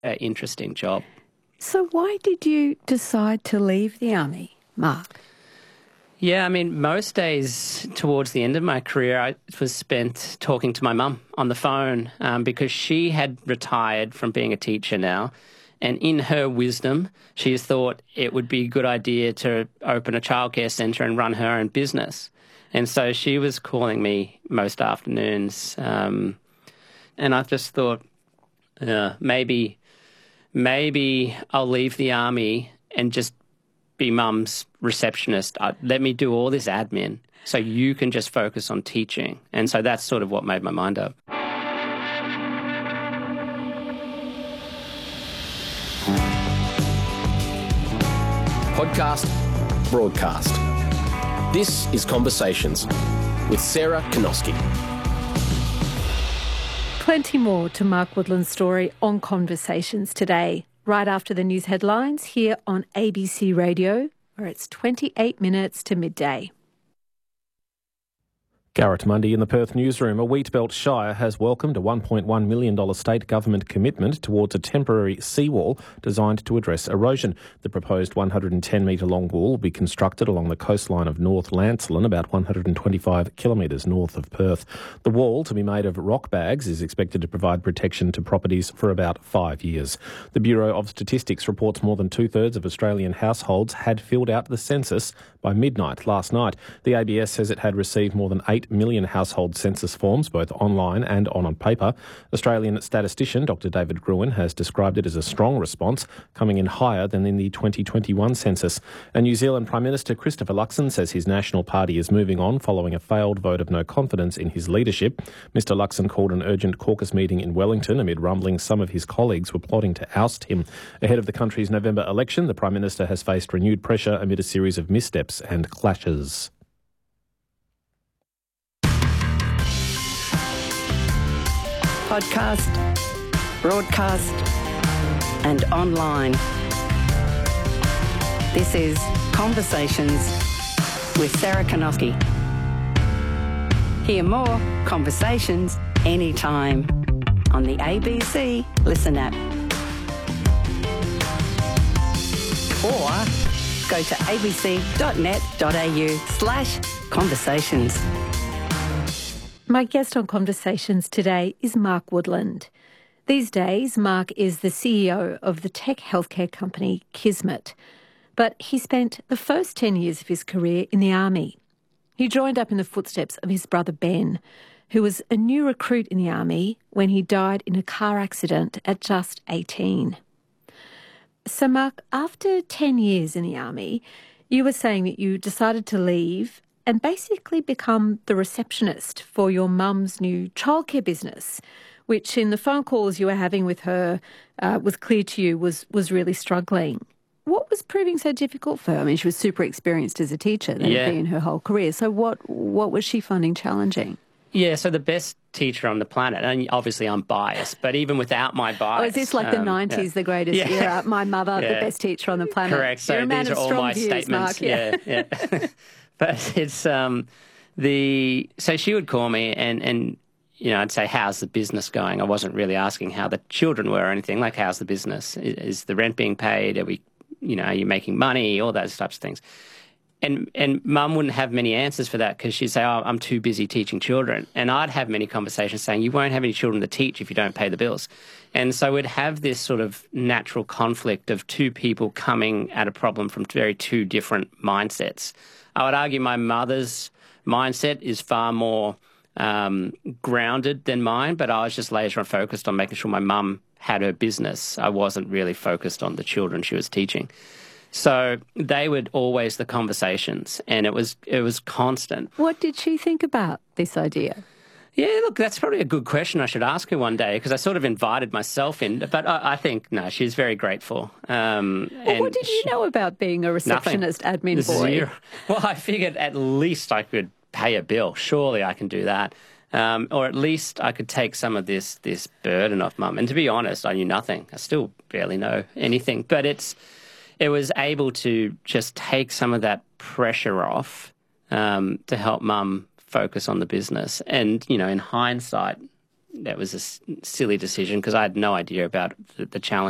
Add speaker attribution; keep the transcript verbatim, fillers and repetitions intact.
Speaker 1: an interesting job.
Speaker 2: So why did you decide to leave the army, Mark?
Speaker 1: Yeah, I mean, most days towards the end of my career, I was spent talking to my mum on the phone um, because she had retired from being a teacher now. And in her wisdom, she thought it would be a good idea to open a childcare centre and run her own business. And so she was calling me most afternoons. Um, and I just thought, uh, maybe, maybe I'll leave the army and just be mum's receptionist. Uh, let me do all this admin so you can just focus on teaching. And so that's sort of what made my mind up.
Speaker 3: Podcast, broadcast. This is Conversations with Sarah Kanoski.
Speaker 2: Plenty more to Mark Woodland's story on Conversations today, right after the news headlines here on A B C Radio, where it's twenty-eight minutes to midday.
Speaker 4: Garrett Mundy in the Perth newsroom. A Wheatbelt Shire has welcomed a one point one million dollars state government commitment towards a temporary seawall designed to address erosion. The proposed one hundred ten metre long wall will be constructed along the coastline of North Lancelin, about one hundred twenty-five kilometres north of Perth. The wall, to be made of rock bags, is expected to provide protection to properties for about five years. The Bureau of Statistics reports more than two-thirds of Australian households had filled out the census by midnight last night. The A B S says it had received more than eight million household census forms, both online and on on paper. Australian statistician Doctor David Gruen has described it as a strong response, coming in higher than in the twenty twenty-one census. And New Zealand Prime Minister Christopher Luxon says his National Party is moving on following a failed vote of no confidence in his leadership. Mister Luxon called an urgent caucus meeting in Wellington amid rumblings some of his colleagues were plotting to oust him. Ahead of the country's November election, the Prime Minister has faced renewed pressure amid a series of missteps and clashes.
Speaker 5: Podcast, broadcast and online. This is Conversations with Sarah Kanoski. Hear more Conversations anytime on the A B C Listen app. Or go to abc.net.au slash conversations.
Speaker 2: My guest on Conversations today is Mark Woodland. These days, Mark is the C E O of the tech healthcare company Kismet. But he spent the first ten years of his career in the army. He joined up in the footsteps of his brother Ben, who was a new recruit in the army when he died in a car accident at just eighteen. So, Mark, after ten years in the army, you were saying that you decided to leave and basically become the receptionist for your mum's new childcare business, which in the phone calls you were having with her uh, was clear to you was, was really struggling. What was proving so difficult for her? I mean, she was super experienced as a teacher. That
Speaker 1: Yeah.
Speaker 2: had been her whole career. So what what was she finding challenging?
Speaker 1: Yeah, so the best teacher on the planet, and obviously I'm biased, but even without my bias...
Speaker 2: Oh, is this like the
Speaker 1: um,
Speaker 2: nineties,
Speaker 1: yeah.
Speaker 2: the greatest
Speaker 1: Yeah.
Speaker 2: era? My mother,
Speaker 1: Yeah.
Speaker 2: the best teacher on the planet.
Speaker 1: Correct. So
Speaker 2: You're a man
Speaker 1: these are
Speaker 2: of
Speaker 1: all
Speaker 2: strong
Speaker 1: my
Speaker 2: views,
Speaker 1: statements.
Speaker 2: Mark.
Speaker 1: Yeah, yeah. But it's um, the so she would call me and and you know I'd say, how's the business going? I wasn't really asking how the children were or anything. Like, how's the business? Is, is the rent being paid? Are we, you know, are you making money? All those types of things. And and Mum wouldn't have many answers for that because she'd say, oh, I'm too busy teaching children. And I'd have many conversations saying, you won't have any children to teach if you don't pay the bills. And so we'd have this sort of natural conflict of two people coming at a problem from very two different mindsets. I would argue my mother's mindset is far more um, grounded than mine, but I was just laser focused on making sure my mum had her business. I wasn't really focused on the children she was teaching. So they were always the conversations, and it was it was constant.
Speaker 2: What did she think about this idea?
Speaker 1: Yeah, look, that's probably a good question I should ask her one day, because I sort of invited myself in. But I, I think, no, she's very grateful. Um,
Speaker 2: Well,
Speaker 1: and
Speaker 2: what did you
Speaker 1: she-
Speaker 2: know about being a receptionist
Speaker 1: Nothing.
Speaker 2: admin boy?
Speaker 1: Zero. Well, I figured at least I could pay a bill. Surely I can do that. Um, or at least I could take some of this this burden off Mum. And to be honest, I knew nothing. I still barely know anything. But it's it was able to just take some of that pressure off um, to help Mum focus on the business. And, you know, in hindsight, that was a s- silly decision because I had no idea about the, the challenge